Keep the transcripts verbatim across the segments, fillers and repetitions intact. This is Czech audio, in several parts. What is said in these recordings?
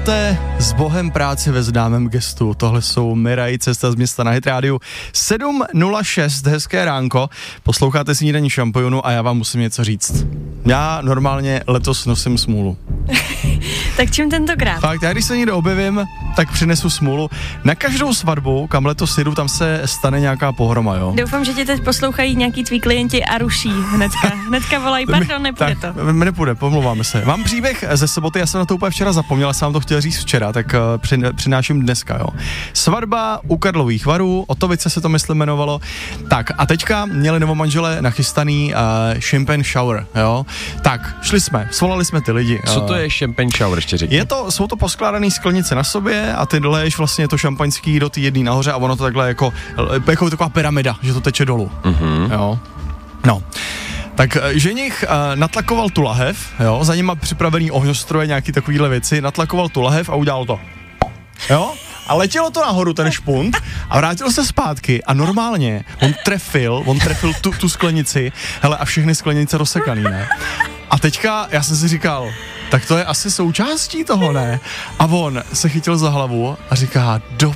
S Bohem práci ve známém gestu. Tohle jsou Miraj, Cesta z města na Hit rádiu. sedm nula šest, hezké ránko. Posloucháte Snídaní šampionu a já vám musím něco říct. Já normálně letos nosím smůlu. Tak čím tentokrát? Fakt, já když se někde objevím, tak přinesu smůlu. Na každou svatbu, kam letos jedu, tam se stane nějaká pohroma, jo. Doufám, že tě teď poslouchají nějaký tví klienti a ruší hnedka. Hnedka volají, pardon, nepůjde tak, to. Mi nepůjde, pomlouváme se. Mám příběh ze soboty, já jsem na to úplně včera zapomněl, já jsem vám to chtěl říct včera, tak uh, při, přináším dneska, jo. Svatba u Karlových Varů, Otovice se to myslím jmenovalo. Tak a teďka měli novomanželé nachystaný uh, champagne shower, jo. Tak, šli jsme, svolali jsme ty lidi. Co to je champagne shower, ještě řekni? Je to, jsou to poskládané sklenice na sobě a ty doleješ vlastně to šampaňský do ty jedný nahoře a ono to takhle jako, jako taková pyramida, že to teče dolů, mm-hmm. jo. No. Tak ženich uh, natlakoval tu lahev, jo, za nima připravený ohňostroje, nějaký takovýhle věci, natlakoval tu lahev a udělal to, jo. A letělo to nahoru, ten špunt, a vrátil se zpátky a normálně on trefil, on trefil tu, tu sklenici, hele, a všechny sklenice rozsekaný, ne? A teďka já jsem si říkal, tak to je asi součástí toho, ne? A on se chytil za hlavu a říká, do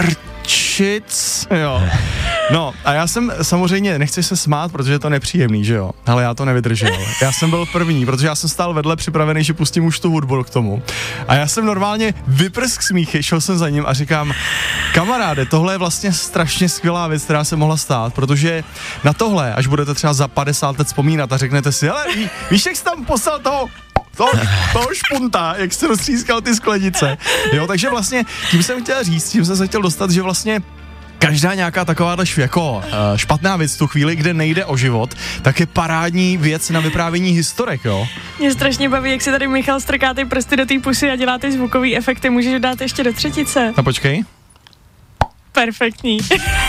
prčic, jo. No a já jsem samozřejmě, nechci se smát, protože je to nepříjemný, že jo, ale já to nevydržel. Já jsem byl první, protože já jsem stál vedle připravený, že pustím už tu hudbu k tomu. A já jsem normálně vyprsk smíchy, šel jsem za ním a říkám, kamaráde, tohle je vlastně strašně skvělá věc, která se mohla stát, protože na tohle, až budete třeba za padesát let vzpomínat a řeknete si, hele, ví, víš, jak jsi tam poslal toho To, toho špunta, jak se roztřískal ty sklenice. Jo, takže vlastně tím jsem chtěl říct, tím jsem se chtěl dostat, že vlastně každá nějaká takováhle jako uh, špatná věc v tu chvíli, kde nejde o život, tak je parádní věc na vyprávění historek, jo. Mě strašně baví, jak si tady Michal strká ty prsty do té pusy a dělá ty zvukový efekty. Můžeš dát ještě do třetice? No počkej. Perfektní.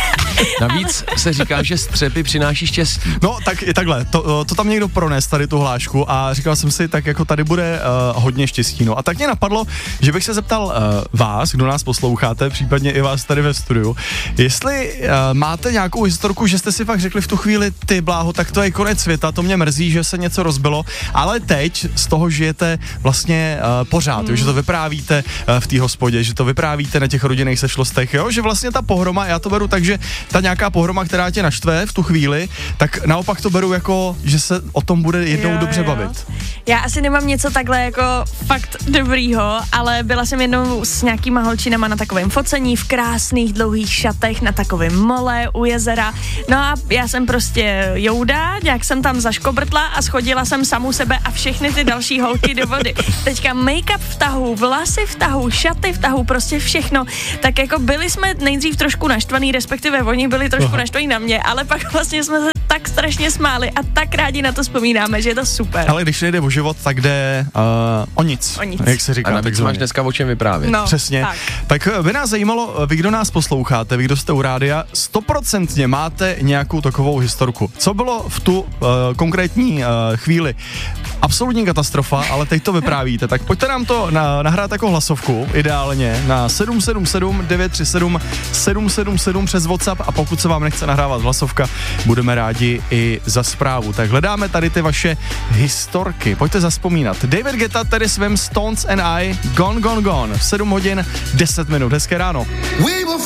Navíc se říká, že střepy přináší štěstí. No, tak je takhle, to, to tam někdo prones tady tu hlášku a říkal jsem si, tak jako tady bude uh, hodně štěstí. No a tak mě napadlo, že bych se zeptal uh, vás, kdo nás posloucháte, případně i vás tady ve studiu, jestli uh, máte nějakou historku, že jste si fakt řekli v tu chvíli, ty bláho, tak to je konec světa, to mě mrzí, že se něco rozbilo, ale teď z toho žijete vlastně uh, pořád, hmm. jo, že to vyprávíte uh, v té hospodě, že to vyprávíte na těch rodinných sešlostech, jo, že vlastně ta pohroma, já to beru tak, že ta nějaká pohroma, která tě naštve v tu chvíli, tak naopak to beru jako, že se o tom bude jednou jo, dobře jo. bavit. Já asi nemám něco takhle jako fakt dobrýho, ale byla jsem jednou s nějakýma holčinama na takovém focení v krásných dlouhých šatech na takovém mole u jezera. No a já jsem prostě jouda, nějak jsem tam zaškobrtla a schodila jsem samu sebe a všechny ty další holky do vody. Teďka make-up v tahu, vlasy v tahu, šaty v tahu, prostě všechno. Tak jako byli jsme nejdřív trošku naštvaný, respektive oni byli trošku naštvaní na mě, ale pak vlastně jsme se tak strašně smáli a tak rádi na to vzpomínáme, že je to super. Ale když nejde o život, tak jde uh, o nic, o nic, jak se říká. A navíc máš dneska o čem vyprávět. No, přesně. Tak. tak by nás zajímalo, vy kdo nás posloucháte, vy kdo jste u rádia, stoprocentně máte nějakou takovou historku. Co bylo v tu uh, konkrétní uh, chvíli? Absolutní katastrofa, ale teď to vyprávíte, tak pojďte nám to na, nahrát jako hlasovku, ideálně, na sedm sedm sedm devět tři sedm sedm sedm sedm přes WhatsApp a pokud se vám nechce nahrávat hlasovka, budeme rádi i za zprávu. Tak hledáme tady ty vaše historky, pojďte zazpomínat. David Guetta tady svým Stones and I, Gone, Gone, Gone, v sedm hodin deset minut, hezké ráno.